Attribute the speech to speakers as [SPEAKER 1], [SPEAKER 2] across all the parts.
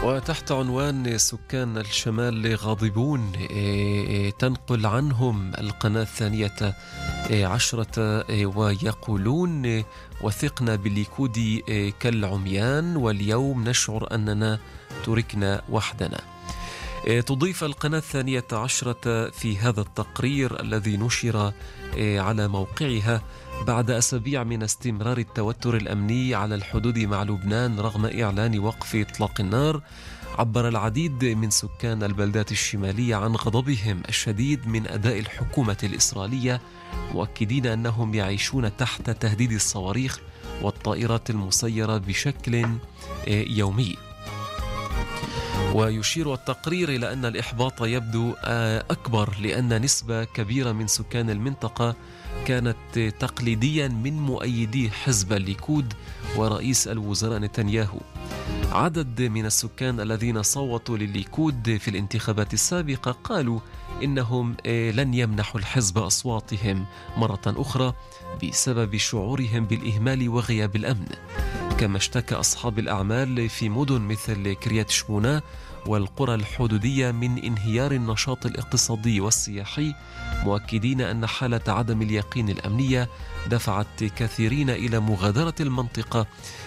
[SPEAKER 1] وتحت عنوان سكان الشمال غاضبون، تنقل عنهم القناة الثانية عشرة ويقولون: وثقنا بالليكود كالعميان، واليوم نشعر أننا تركنا وحدنا. تضيف القناة الثانية عشرة في هذا التقرير الذي نشر على موقعها بعد أسابيع من استمرار التوتر الأمني على الحدود مع لبنان رغم إعلان وقف إطلاق النار، عبر العديد من سكان البلدات الشمالية عن غضبهم الشديد من أداء الحكومة الإسرائيلية، مؤكدين أنهم يعيشون تحت تهديد الصواريخ والطائرات المسيرة بشكل يومي. ويشير التقرير إلى أن الإحباط يبدو أكبر لأن نسبة كبيرة من سكان المنطقة كانت تقليديا من مؤيدي حزب الليكود ورئيس الوزراء نتنياهو. عدد من السكان الذين صوتوا للليكود في الانتخابات السابقة قالوا إنهم لن يمنحوا الحزب أصواتهم مرة أخرى بسبب شعورهم بالإهمال وغياب الأمن. كما اشتكى أصحاب الأعمال في مدن مثل كريات شمونة والقرى الحدودية من انهيار النشاط الاقتصادي والسياحي، مؤكدين أن حالة عدم اليقين الأمنية دفعت كثيرين إلى مغادرة المنطقة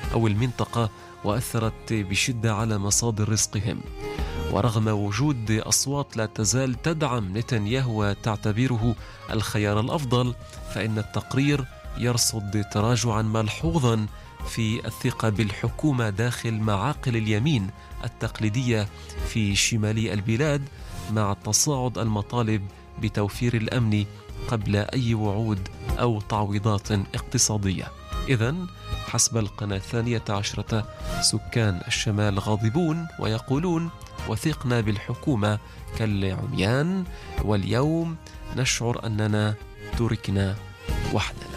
[SPEAKER 1] وأثرت بشدة على مصادر رزقهم. ورغم وجود أصوات لا تزال تدعم نتنياهو وتعتبره الخيار الأفضل، فإن التقرير يرصد تراجعا ملحوظا في الثقة بالحكومة داخل معاقل اليمين التقليدية في شمال البلاد، مع تصاعد المطالب بتوفير الأمن قبل أي وعود أو تعويضات اقتصادية. إذن حسب القناة الثانية عشرة، سكان الشمال غاضبون ويقولون: وثقنا بالحكومة كالعميان، واليوم نشعر أننا تركنا وحدنا.